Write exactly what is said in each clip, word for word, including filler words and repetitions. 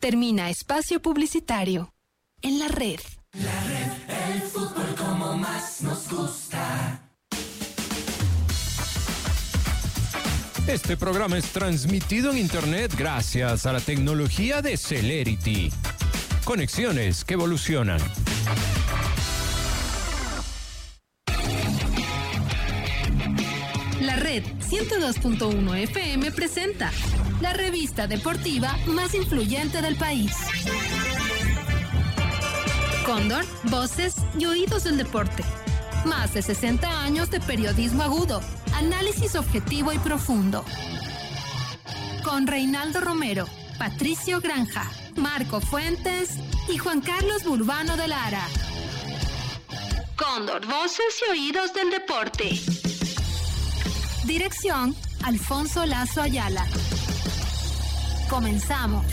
Termina espacio publicitario. En la red. La red, el fútbol como más nos gusta. Este programa es transmitido en internet gracias a la tecnología de Celerity. Conexiones que evolucionan. La red ciento dos punto uno F M presenta la revista deportiva más influyente del país. Cóndor, voces y oídos del deporte. Más de sesenta años de periodismo agudo, análisis objetivo y profundo. Con Reinaldo Romero, Patricio Granja, Marco Fuentes y Juan Carlos Burbano de Lara. Cóndor, voces y oídos del deporte. Dirección, Alfonso Lazo Ayala. Comenzamos.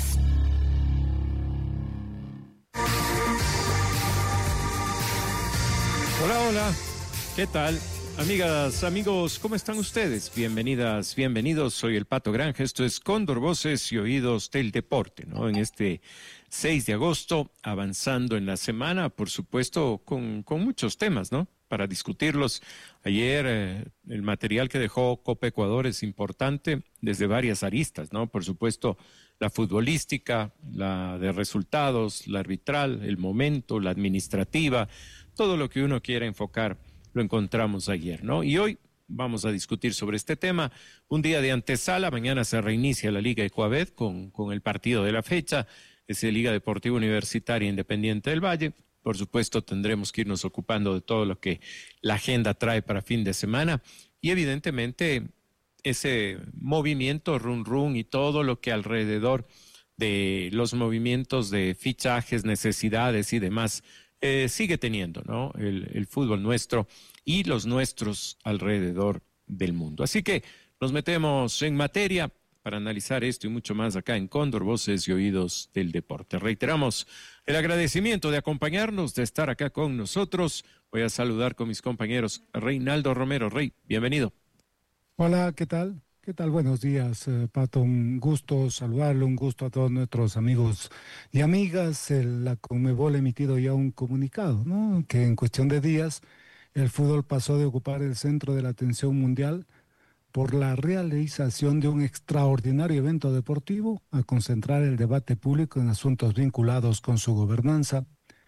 Hola, hola. ¿Qué tal? Amigas, amigos, ¿cómo están ustedes? Bienvenidas, bienvenidos. Soy el Pato Granja. Esto es Cóndor, voces y oídos del deporte, ¿no? En este seis de agosto, avanzando en la semana, por supuesto, con, con muchos temas, ¿no? Para discutirlos. Ayer eh, el material que dejó Copa Ecuador es importante desde varias aristas, ¿no? Por supuesto, la futbolística, la de resultados, la arbitral, el momento, la administrativa, todo lo que uno quiera enfocar lo encontramos ayer, ¿no? Y hoy vamos a discutir sobre este tema. Un día de antesala, mañana se reinicia la Liga Ecuabed con, con el partido de la fecha, es la Liga Deportiva Universitaria Independiente del Valle. Por supuesto, tendremos que irnos ocupando de todo lo que la agenda trae para fin de semana y evidentemente ese movimiento run run y todo lo que alrededor de los movimientos de fichajes, necesidades y demás eh, sigue teniendo, ¿no? El, el fútbol nuestro y los nuestros alrededor del mundo. Así que nos metemos en materia para analizar esto y mucho más acá en Cóndor, voces y oídos del deporte. Reiteramos el agradecimiento de acompañarnos, de estar acá con nosotros. Voy a saludar con mis compañeros. Reinaldo Romero. Rey, bienvenido. Hola, ¿qué tal? ¿Qué tal? Buenos días, eh, Pato. Un gusto saludarlo, un gusto a todos nuestros amigos y amigas. El, la Conmebol ha emitido ya un comunicado, ¿no? Que en cuestión de días el fútbol pasó de ocupar el centro de la atención mundial por la realización de un extraordinario evento deportivo a concentrar el debate público en asuntos vinculados con su gobernanza.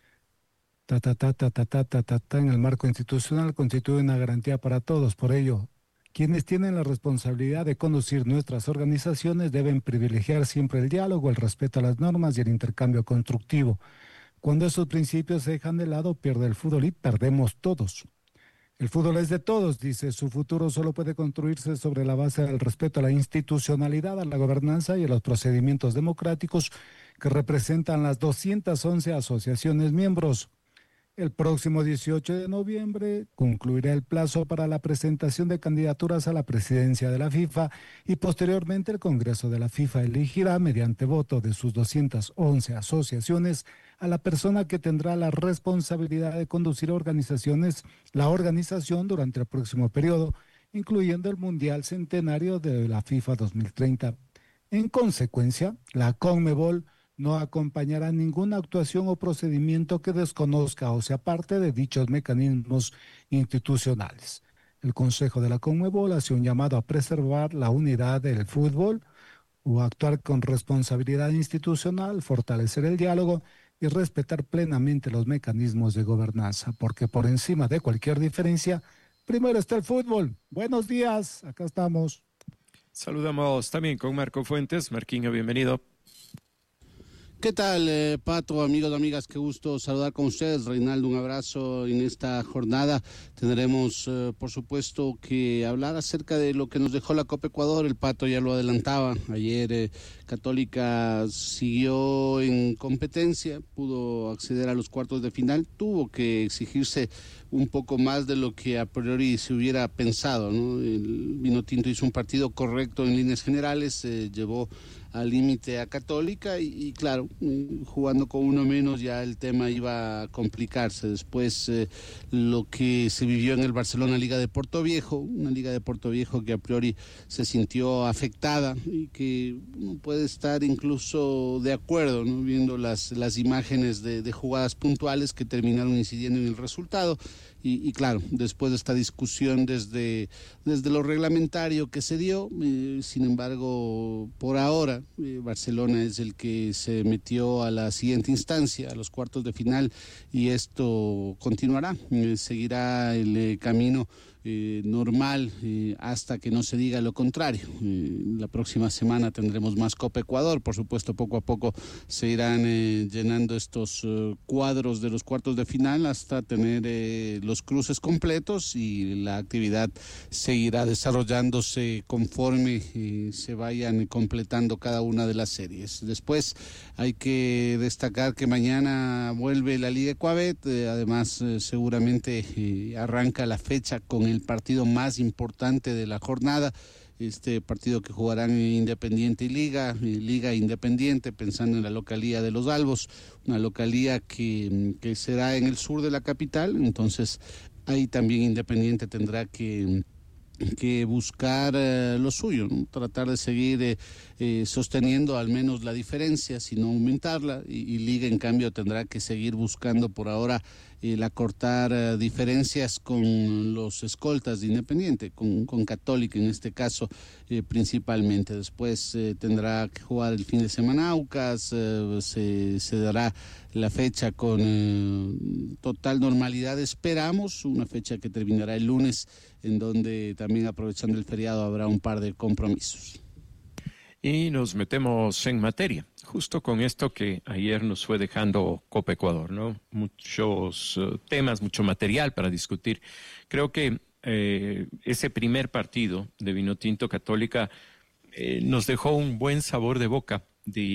Ta, ta, ta, ta, ta, ta, ta, ta, ta, en el marco institucional constituye una garantía para todos. Por ello, quienes tienen la responsabilidad de conducir nuestras organizaciones deben privilegiar siempre el diálogo, el respeto a las normas y el intercambio constructivo. Cuando esos principios se dejan de lado, pierde el fútbol y perdemos todos. El fútbol es de todos, dice, su futuro solo puede construirse sobre la base del respeto a la institucionalidad, a la gobernanza y a los procedimientos democráticos que representan las doscientas once asociaciones miembros. El próximo dieciocho de noviembre concluirá el plazo para la presentación de candidaturas a la presidencia de la FIFA y posteriormente el Congreso de la FIFA elegirá mediante voto de sus doscientas once asociaciones a la persona que tendrá la responsabilidad de conducir organizaciones, la organización durante el próximo periodo, incluyendo el Mundial Centenario de la FIFA dos mil treinta. En consecuencia, la Conmebol no acompañará ninguna actuación o procedimiento que desconozca o sea parte de dichos mecanismos institucionales. El Consejo de la Conmebol hace un llamado a preservar la unidad del fútbol o actuar con responsabilidad institucional, fortalecer el diálogo y respetar plenamente los mecanismos de gobernanza, porque por encima de cualquier diferencia, primero está el fútbol. Buenos días, acá estamos. Saludamos también con Marco Fuentes. Marquinho, bienvenido. ¿Qué tal, eh, Pato, amigos, amigas? Qué gusto saludar con ustedes. Reinaldo, un abrazo en esta jornada. Tendremos, eh, por supuesto, que hablar acerca de lo que nos dejó la Copa Ecuador. El Pato ya lo adelantaba. Ayer eh, Católica siguió en competencia, pudo acceder a los cuartos de final, tuvo que exigirse un poco más de lo que a priori se hubiera pensado, ¿no? El Vinotinto hizo un partido correcto en líneas generales, eh, llevó al límite a Católica y, y claro, jugando con uno menos ya el tema iba a complicarse. Después eh, lo que se vivió en el Barcelona Liga de Portoviejo, una Liga de Portoviejo que a priori se sintió afectada y que uno puede estar incluso de acuerdo, ¿no? Viendo las, las imágenes de, de jugadas puntuales que terminaron incidiendo en el resultado. Y, y claro, después de esta discusión desde, desde lo reglamentario que se dio, eh, sin embargo, por ahora, eh, Barcelona es el que se metió a la siguiente instancia, a los cuartos de final, y esto continuará, eh, seguirá el eh, camino Eh, normal eh, hasta que no se diga lo contrario. Eh, la próxima semana tendremos más Copa Ecuador, por supuesto poco a poco se irán eh, llenando estos eh, cuadros de los cuartos de final hasta tener eh, los cruces completos y la actividad seguirá desarrollándose conforme eh, se vayan completando cada una de las series. Después hay que destacar que mañana vuelve la Liga Ecuabet, eh, además eh, seguramente eh, arranca la fecha con el el partido más importante de la jornada, este partido que jugarán Independiente y Liga, Liga Independiente, pensando en la localía de Los Albos, una localía que, que será en el sur de la capital, entonces ahí también Independiente tendrá que que buscar eh, lo suyo, ¿no? Tratar de seguir eh, eh, sosteniendo al menos la diferencia, sino aumentarla, y, y Liga en cambio tendrá que seguir buscando por ahora el acortar eh, diferencias con los escoltas de Independiente, con, con Católica en este caso eh, principalmente. Después eh, tendrá que jugar el fin de semana Aucas, eh, se, se dará la fecha con eh, total normalidad, esperamos, una fecha que terminará el lunes, en donde también aprovechando el feriado habrá un par de compromisos. Y nos metemos en materia, justo con esto que ayer nos fue dejando Copa Ecuador, ¿no? Muchos uh, temas, mucho material para discutir. Creo que eh, ese primer partido de Vinotinto Católica eh, nos dejó un buen sabor de boca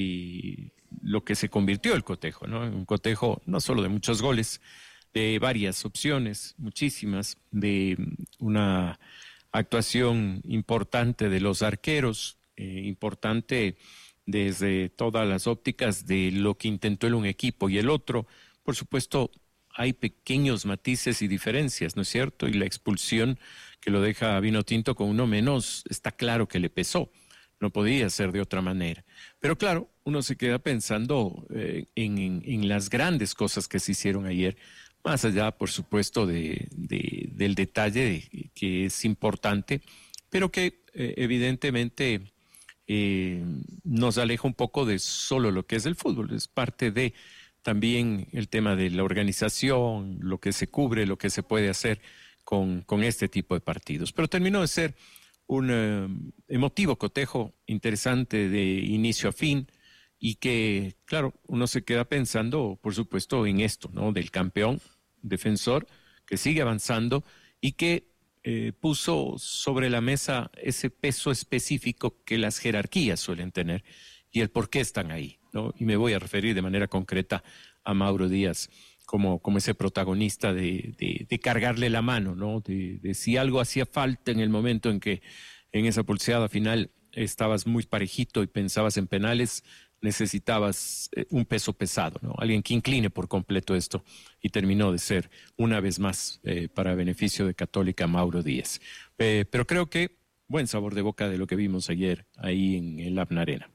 de lo que se convirtió el cotejo, ¿no? Un cotejo no solo de muchos goles, de varias opciones, muchísimas, de una actuación importante de los arqueros, eh, importante desde todas las ópticas de lo que intentó el un equipo y el otro. Por supuesto, hay pequeños matices y diferencias, ¿no es cierto? Y la expulsión que lo deja a Vinotinto con uno menos, está claro que le pesó. No podía ser de otra manera. Pero claro, uno se queda pensando eh, en, en, en las grandes cosas que se hicieron ayer, más allá, por supuesto, de, de, del detalle de, que es importante, pero que eh, evidentemente eh, nos aleja un poco de solo lo que es el fútbol. Es parte de también el tema de la organización, lo que se cubre, lo que se puede hacer con, con este tipo de partidos. Pero terminó de ser un uh, emotivo cotejo interesante de inicio a fin y que, claro, uno se queda pensando, por supuesto, en esto, ¿no? Del campeón defensor que sigue avanzando y que eh, puso sobre la mesa ese peso específico que las jerarquías suelen tener y el por qué están ahí, ¿no? Y me voy a referir de manera concreta a Mauro Díaz como, como ese protagonista de, de, de cargarle la mano, ¿no? De, de si algo hacía falta en el momento en que en esa pulseada final estabas muy parejito y pensabas en penales, necesitabas eh, un peso pesado, ¿no? Alguien que incline por completo esto, y terminó de ser una vez más eh, para beneficio de Católica Mauro Díaz. Eh, pero creo que buen sabor de boca de lo que vimos ayer ahí en el Abna Arena.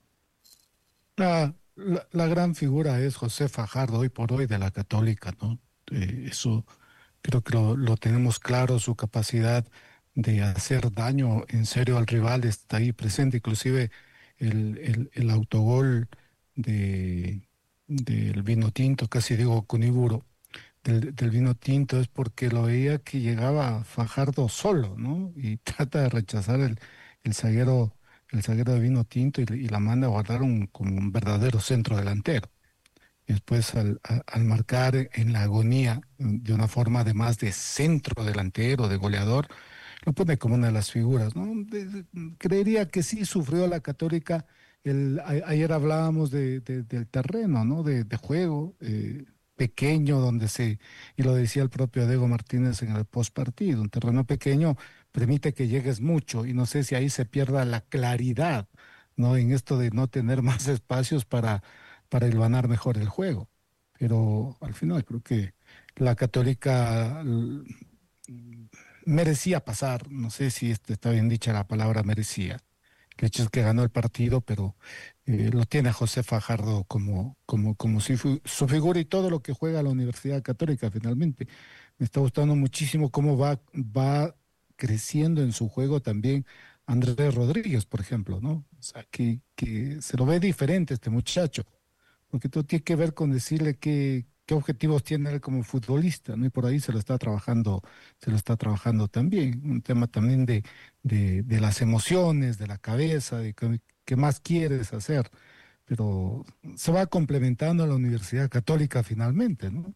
La, la, la gran figura es José Fajardo, hoy por hoy de la Católica, ¿no? Eh, eso creo que lo, lo tenemos claro, su capacidad de hacer daño en serio al rival está ahí presente, inclusive el, el, el autogol de del Vinotinto, casi digo Cuniburo, del, del Vinotinto es porque lo veía que llegaba Fajardo solo, ¿no? Y trata de rechazar el, el zaguero el zaguero de Vinotinto y, y la manda a guardar un, como un verdadero centro delantero. Y después al, a, al marcar en la agonía de una forma además de centro delantero, de goleador, lo pone como una de las figuras, ¿no? De, de, creería que sí sufrió la Católica. El, a, ayer hablábamos de, de, del terreno, ¿no? De, de juego eh, pequeño, donde se, y lo decía el propio Diego Martínez en el postpartido, un terreno pequeño permite que llegues mucho, y no sé si ahí se pierda la claridad ¿no? En esto de no tener más espacios para, para hilvanar mejor el juego. Pero al final creo que la Católica l- merecía pasar, no sé si este, está bien dicha la palabra merecía. El hecho es que ganó el partido, pero eh, lo tiene a José Fajardo como, como, como si fu- su figura y todo lo que juega la Universidad Católica finalmente. Me está gustando muchísimo cómo va, va creciendo en su juego también Andrés Rodríguez, por ejemplo, ¿no? O sea, que, que se lo ve diferente este muchacho, porque todo tiene que ver con decirle qué, qué objetivos tiene él como futbolista, ¿no? Y por ahí se lo está trabajando, se lo está trabajando también. Un tema también de, de, de las emociones, de la cabeza, de qué, qué más quieres hacer. Pero se va complementando a la Universidad Católica finalmente, ¿no?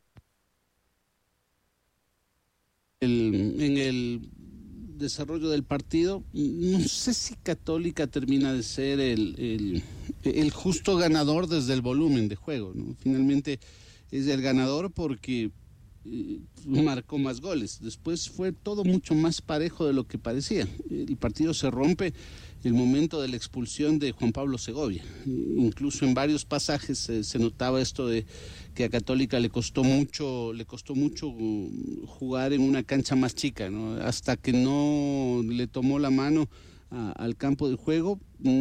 El- en el desarrollo del partido, no sé si Católica termina de ser el, el, el justo ganador desde el volumen de juego, ¿no? Finalmente es el ganador porque eh, marcó más goles. Después fue todo mucho más parejo de lo que parecía. El partido se rompe el momento de la expulsión de Juan Pablo Segovia. Incluso en varios pasajes eh, se notaba esto de que a Católica le costó mucho, le costó mucho jugar en una cancha más chica, ¿no? Hasta que no le tomó la mano a, al campo de juego,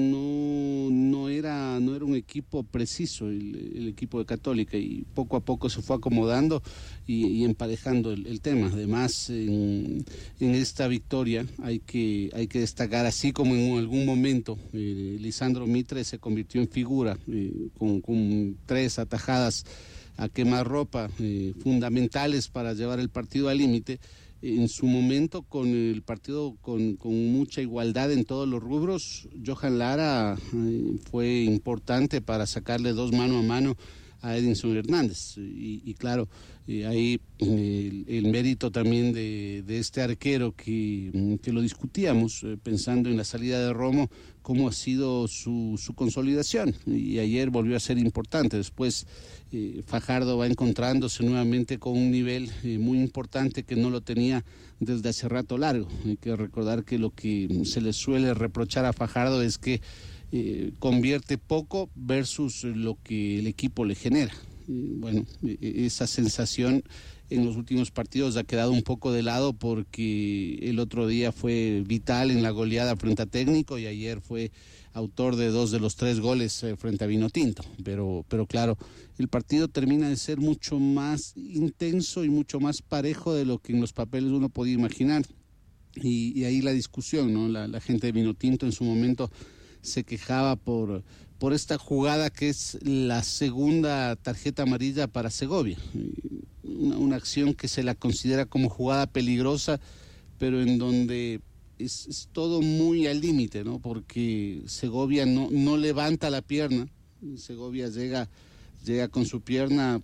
no, no, era, no era un equipo preciso el, el equipo de Católica, y poco a poco se fue acomodando y, y emparejando el, el tema. Además, en, en esta victoria hay que, hay que destacar, así como en algún momento eh, Lisandro Mitre se convirtió en figura eh, con, con tres atajadas a quemarropa eh, fundamentales para llevar el partido al límite. En su momento, con el partido con, con mucha igualdad en todos los rubros, Johan Lara eh, fue importante para sacarle dos mano a mano a Edinson Hernández. Y, y claro, eh, ahí eh, el, el mérito también de, de este arquero que, que lo discutíamos, eh, pensando en la salida de Romo, cómo ha sido su, su consolidación. Y ayer volvió a ser importante. Después eh, Fajardo va encontrándose nuevamente con un nivel eh, muy importante que no lo tenía desde hace rato largo. Hay que recordar que lo que se le suele reprochar a Fajardo es que Eh, convierte poco versus lo que el equipo le genera. Eh, bueno, eh, esa sensación en los últimos partidos ha quedado un poco de lado, porque el otro día fue vital en la goleada frente a Técnico y ayer fue autor de dos de los tres goles eh, frente a Vinotinto. Pero, pero claro, el partido termina de ser mucho más intenso y mucho más parejo de lo que en los papeles uno podía imaginar. Y, y ahí la discusión, ¿no? La, la gente de Vinotinto en su momento se quejaba por, por esta jugada que es la segunda tarjeta amarilla para Segovia. Una, una acción que se la considera como jugada peligrosa, pero en donde es, es todo muy al límite, ¿no? Porque Segovia no, no levanta la pierna, Segovia llega, llega con su pierna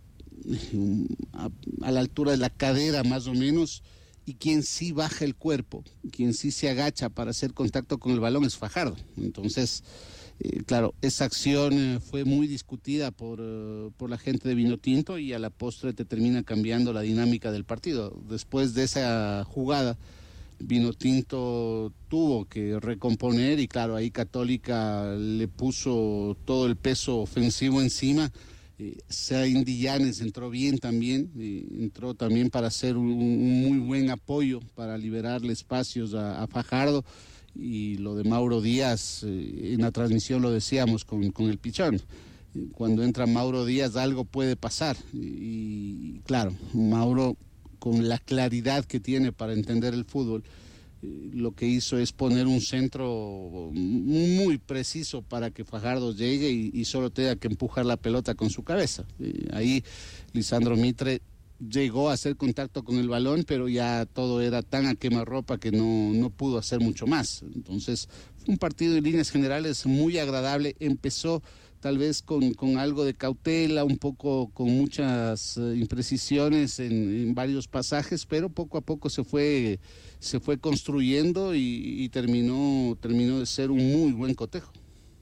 a, a la altura de la cadera más o menos, y quien sí baja el cuerpo, quien sí se agacha para hacer contacto con el balón es Fajardo. Entonces, eh, claro, esa acción eh, fue muy discutida por, uh, por la gente de Vinotinto, y a la postre te termina cambiando la dinámica del partido. Después de esa jugada, Vinotinto tuvo que recomponer, y claro, ahí Católica le puso todo el peso ofensivo encima. Eh, Zain Dillanes entró bien también, eh, entró también para hacer un, un muy buen apoyo, para liberarle espacios a, a Fajardo. Y lo de Mauro Díaz, eh, en la transmisión lo decíamos con, con el Pichón, eh, cuando entra Mauro Díaz algo puede pasar, y, y claro, Mauro, con la claridad que tiene para entender el fútbol, lo que hizo es poner un centro muy preciso para que Fajardo llegue y, y solo tenga que empujar la pelota con su cabeza. Eh, ahí Lisandro Mitre llegó a hacer contacto con el balón, pero ya todo era tan a quemarropa que no, no pudo hacer mucho más. Entonces, fue un partido en líneas generales muy agradable. Empezó tal vez con, con algo de cautela, un poco con muchas uh, imprecisiones en, en varios pasajes, pero poco a poco se fue, se fue construyendo y, y terminó, terminó de ser un muy buen cotejo.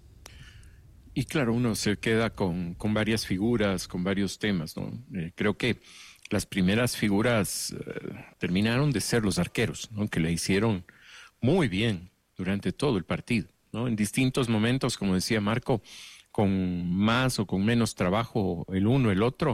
Y claro, uno se queda con, con varias figuras, con varios temas, ¿no? Eh, creo que las primeras figuras eh, terminaron de ser los arqueros, ¿no? Que le hicieron muy bien durante todo el partido. ¿no? En distintos momentos, como decía Marco, con más o con menos trabajo el uno, el otro,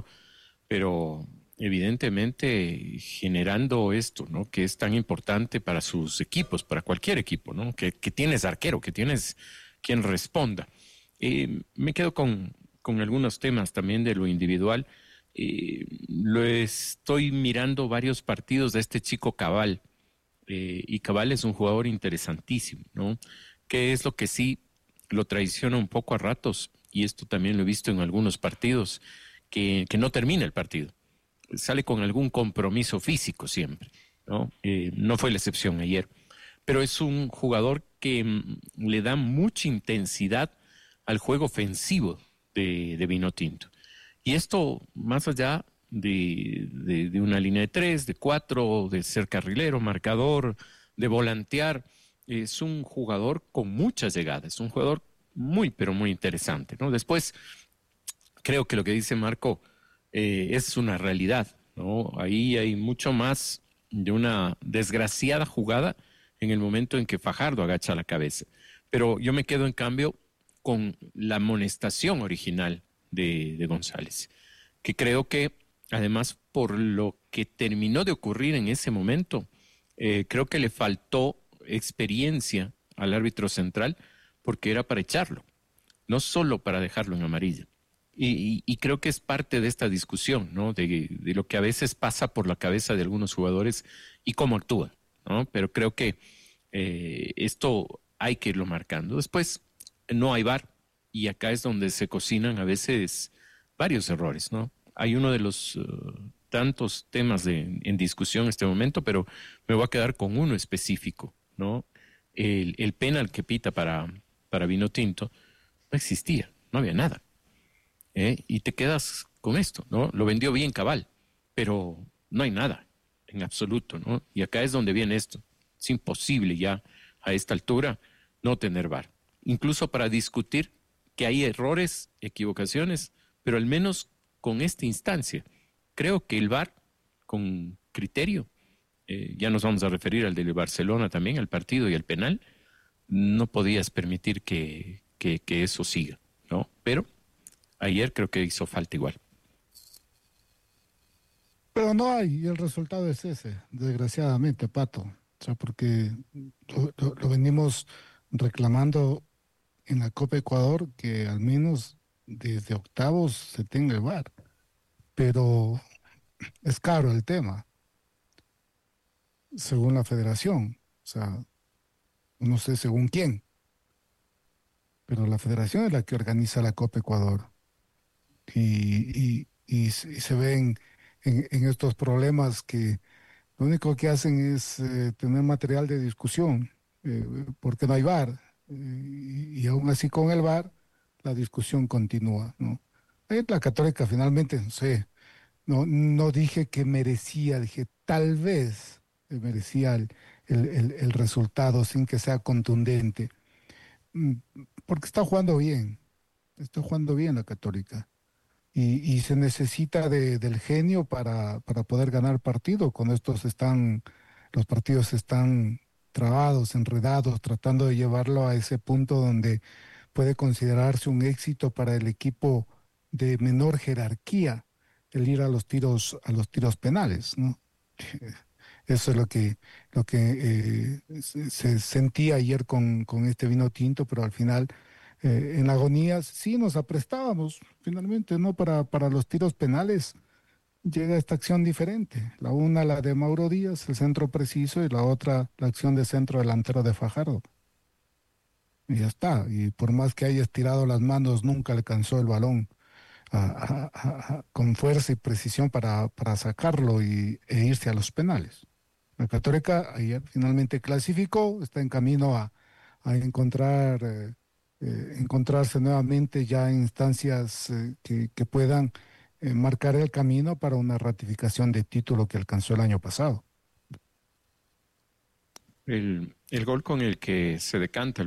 pero evidentemente generando esto, ¿no? Que es tan importante para sus equipos, para cualquier equipo, ¿no? Que, que tienes arquero, que tienes quien responda. Eh, me quedo con, con algunos temas también de lo individual. Eh, lo estoy mirando varios partidos de este chico Cabal, eh, y Cabal es un jugador interesantísimo, ¿no? Que es lo que sí lo traiciona un poco a ratos, y esto también lo he visto en algunos partidos, que, que no termina el partido. Sale con algún compromiso físico siempre, ¿no? Eh, no fue la excepción ayer, pero es un jugador que mm, le da mucha intensidad al juego ofensivo de, de Vinotinto. Y esto, más allá de, de, de una línea de tres, de cuatro, de ser carrilero, marcador, de volantear, es un jugador con muchas llegadas, es un jugador muy, pero muy interesante, ¿no? Después, creo que lo que dice Marco eh, es una realidad, ¿no? Ahí hay mucho más de una desgraciada jugada en el momento en que Fajardo agacha la cabeza. Pero yo me quedo, en cambio, con la amonestación original de, de González, que creo que, además, por lo que terminó de ocurrir en ese momento, eh, creo que le faltó experiencia al árbitro central, porque era para echarlo, no solo para dejarlo en amarilla. Y, y, y creo que es parte de esta discusión, ¿no? De, de lo que a veces pasa por la cabeza de algunos jugadores y cómo actúan, ¿no? Pero creo que eh, esto hay que irlo marcando. Después, no hay V A R, y acá es donde se cocinan a veces varios errores, ¿no? Hay uno de los uh, tantos temas de, en discusión en este momento, pero me voy a quedar con uno específico, ¿no? El, el penal que pita para, para Vinotinto no existía, no había nada. ¿Eh? Y te quedas con esto, ¿no? Lo vendió bien Cabal, pero no hay nada en absoluto, ¿no? Y acá es donde viene esto. Es imposible ya a esta altura no tener V A R. Incluso para discutir que hay errores, equivocaciones, pero al menos con esta instancia. Creo que el V A R, con criterio, eh, ya nos vamos a referir al del Barcelona también, al partido y al penal, no podías permitir que, que, que eso siga, ¿no? Pero ayer creo que hizo falta igual. Pero no hay, y el resultado es ese, desgraciadamente, Pato. O sea, porque lo, lo, lo venimos reclamando en la Copa Ecuador, que al menos desde octavos se tenga el V A R. Pero es caro el tema, según la federación. O sea, no sé según quién, pero la federación es la que organiza la Copa Ecuador. Y, y, y, se- y se ven en, en estos problemas que lo único que hacen es eh, tener material de discusión, eh, porque no hay V A R. eh, y, y aún así con el V A R la discusión continúa, ¿no? Ahí la Católica finalmente, no sé, no, no dije que merecía, dije tal vez eh, merecía el, el, el- el resultado sin que sea contundente, mm, porque está jugando bien, está jugando bien la Católica. Y, y se necesita de, del genio para, para poder ganar partido. Con estos están, los partidos están trabados, enredados, tratando de llevarlo a ese punto donde puede considerarse un éxito para el equipo de menor jerarquía, el ir a los tiros, a los tiros penales, ¿no? Eso es lo que, lo que eh, se, se sentía ayer con, con este vino tinto, pero al final eh, en la agonía sí nos aprestábamos finalmente, ¿no? Para, para los tiros penales llega esta acción diferente. La una, la de Mauro Díaz, el centro preciso, y la otra, la acción de centro delantero de Fajardo. Y ya está. Y por más que haya estirado las manos, nunca alcanzó el balón a- a- a- a- con fuerza y precisión para, para sacarlo y, e irse a los penales. La Católica ayer finalmente clasificó, está en camino a, a encontrar, eh, eh, encontrarse nuevamente ya en instancias eh, que, que puedan eh, marcar el camino para una ratificación de título que alcanzó el año pasado. El, el gol con el que se decanta